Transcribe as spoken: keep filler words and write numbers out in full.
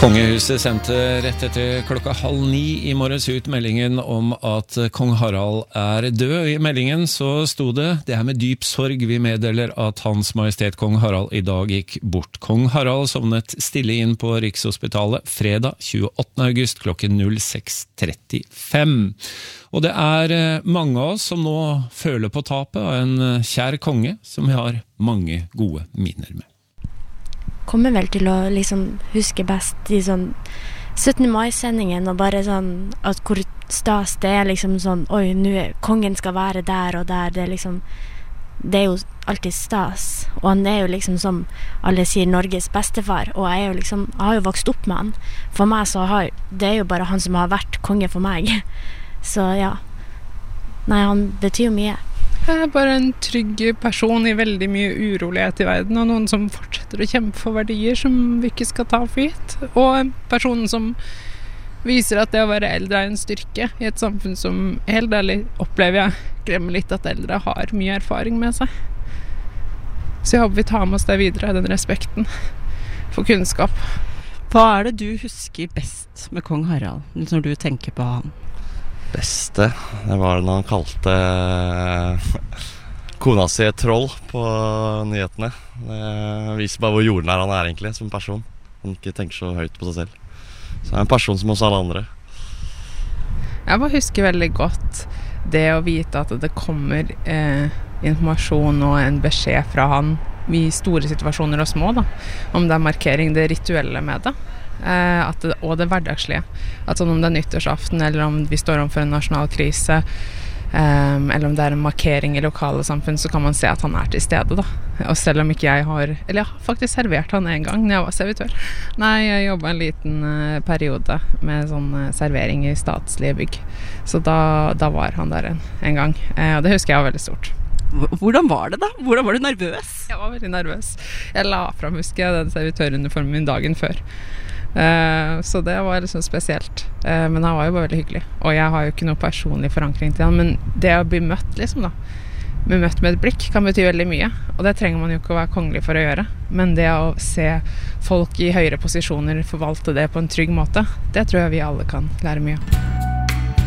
Kongehuset sendte rett etter klokka halv ni i morges ut meldingen om at kong Harald er død. I meldingen så sto det: det er med dyp sorg vi meddeler at Hans Majestet kong Harald i dag gikk bort. Kong Harald sovnet stille inn på Rikshospitalet fredag tjueåttende august klokken seks trettifem. Og det er mange av oss som nå føler på tapet av en kjær konge som vi har mange gode minner med. Kommer vel til å liksom huske best i sånn syttende mai-sendingen, og bare sånn at hvor stas det er liksom sånn, oi, nu er, kongen skal være der og der, det er liksom, det er jo alltid stas, og han er jo liksom som alle sier Norges bestefar, og jeg er jo liksom, jeg har jo vokst opp med han. For meg så har, det er jo bare han som har vært konge for meg. Så ja, nei, han betyr jo mye. Jeg er bare en trygg person i veldig mye urolighet i verden, og noen som fortsetter å kjempe for verdier som vi ikke skal ta for gitt. Og en person som viser at det å være eldre er en styrke i et samfunn som helt ærlig opplever jeg glemmer litt at eldre har mye erfaring med seg. Så jeg håper vi tar med oss det videre, den respekten for kunnskap. Hva er det du husker best med kong Harald, når du tenker på han? Beste, det var når han kalte kona si et troll på nyhetene. Det viser bare hvor jordnær han er egentlig som person. Han ikke tenker så høyt på seg selv. Så han er en person som også alle andre. Jeg bare husker veldig godt det å vite at det kommer eh, informasjon og en beskjed fra han i store situasjoner og små, da. Om det er markering, det rituelle med det. Eh, at det, og det hverdagslige, at sånn om det er nyttårsaften eller om vi står overfor en nasjonal krise, eh, eller om det er en markering i lokale samfunn, så kan man se at han er til stede da. Og selv om ikke jeg har, eller jeg har faktisk servert han en gang når jeg var servitør. Nei, jeg jobbet en liten eh, periode med sånn eh, servering i statslige bygg, så da, da var han der en, en gang, eh, og det husker jeg var veldig stort. Hvordan var det da? Hvordan var du nervøs? Jeg var veldig nervøs. Jeg la frem, husker jeg, den servitøruniformen min dagen før. Uh, så det var liksom spesielt, uh, men han var jo bare veldig hyggelig, og jeg har jo ikke noe personlig forankring til han, men det å bli møtt liksom da, bli møtt med et blikk kan bety veldig mye, og det trenger man jo ikke å være kongelig for å gjøre, men det å se folk i høyere posisjoner forvalte det på en trygg måte, det tror jeg vi alle kan lære mye av.